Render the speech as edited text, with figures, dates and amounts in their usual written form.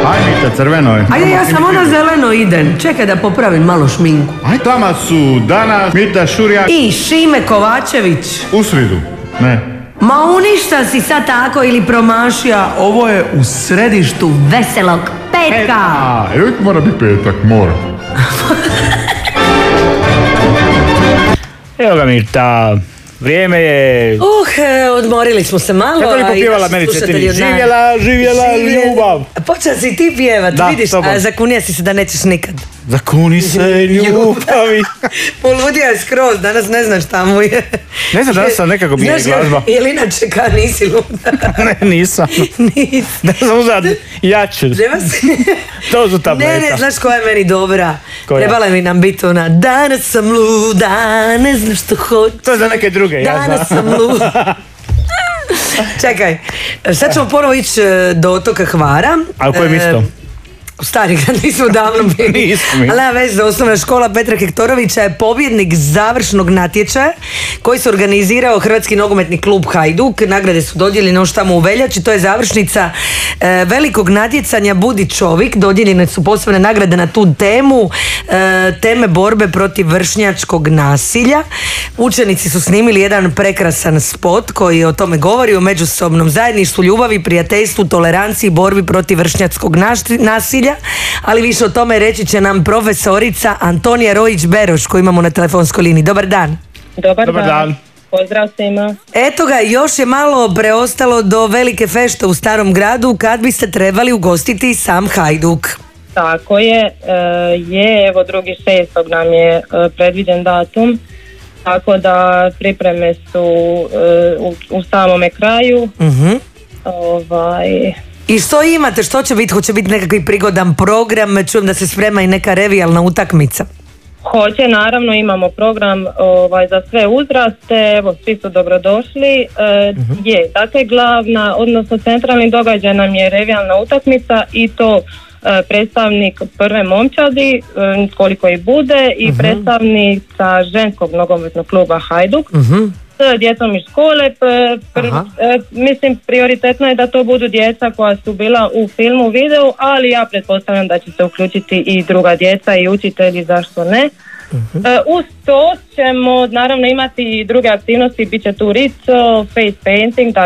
Ajde, crveno je. Ajde, ja samo na zeleno idem. Čekaj da popravim malo šminku. Ajde, tamo su danas Mita Šurjak I Šime Kovačević. u sridu. Ne. Ma uništa si sad tako ili promašija. Ovo je u središtu veselog petka. Uvijek mora biti petak, mora. Evo ga Mirta, vrijeme je... Odmorili smo se malo. Kako li popjevala meni Cetini? Živjela ljubav. Počeo si ti pjevat, Da, vidiš, soba. a zakunija si se da nećeš nikad. Zakuni se ljubavi. Poludio je skroz, danas ne znaš šta mu je. Ne znam, danas sam nekako mi je glazba. Jel inače kad nisi luda? Ne, nisam. Nisi. Da sam uzad jaču. To su tableta. Ne, znaš koja je meni dobra? Koja? Trebala mi nam biti ona danas sam luda, ne znam što hoću. To je za neke druge, ja znam. Danas sam luda. Čekaj, sad ćemo ponovo ići do otoka Hvara. A u kojem isto? U Stari Grad, nismo davno bili. Nismo mi. Ali nema veze, osnovna škola Petra Hektorovića je pobjednik završnog natječaja koji se organizirao Hrvatski nogometni klub Hajduk. Nagrade su dodijeljene još tamo u veljači. To je završnica velikog natjecanja Budi čovjek. Dodijeljene su posebne nagrade na tu temu, teme borbe protiv vršnjačkog nasilja. Učenici su snimili jedan prekrasan spot koji o tome govori, o međusobnom zajedništvu, ljubavi, prijateljstvu, toleranciji, borbi protiv vršnjačkog nasilja. Ali više o tome reći će nam profesorica Antonija Rojić-Beroš koju imamo na telefonskoj liniji. Dobar dan. Dobar dan. Pozdrav svima. Eto ga, još je malo preostalo do velike fešte u Starom Gradu kad biste trebali ugostiti sam Hajduk. Tako je, evo 2.6. nam je predviđen datum, tako da pripreme su u samome kraju. I što imate, što će biti? Hoće biti nekakvi prigodan program, čujem da se sprema i neka revijalna utakmica. Hoće, naravno imamo program za sve uzraste, evo svi su dobrodošli. Dakle glavna, odnosno centralni događaj nam je revijalna utakmica i to predstavnik prve momčadi, koliko i bude, i predstavnica ženskog nogometnog kluba Hajduk. S djecom iz škole, mislim prioritetno je da to budu djeca koja su bila u filmu, videu, ali ja pretpostavljam da će se uključiti i druga djeca i učitelji, zašto ne. Uz to ćemo naravno imati i druge aktivnosti, bit će tu rico, face painting,